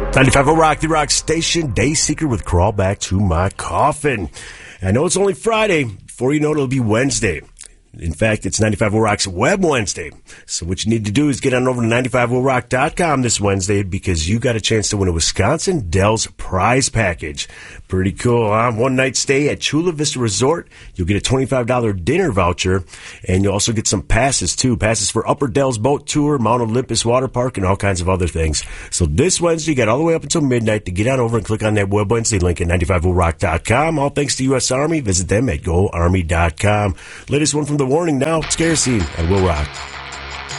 95 Rock, the Rock Station, Dayseeker with Crawl Back to My Coffin. I know it's only Friday. Before you know it, it'll be Wednesday. In fact, it's 95 Rock's Web Wednesday. So what you need to do is get on over to 95rock.com this Wednesday because you got a chance to win a Wisconsin Dells prize package. Pretty cool, huh? One night stay at Chula Vista Resort. You'll get a $25 dinner voucher, and you'll also get some passes, too. Passes for Upper Dells Boat Tour, Mount Olympus Water Park, and all kinds of other things. So this Wednesday, you got all the way up until midnight to get on over and click on that Web Wednesday link at 95rock.com. All thanks to U.S. Army. Visit them at goarmy.com. Latest one from the Warning now. Scare Scene at Will Rock.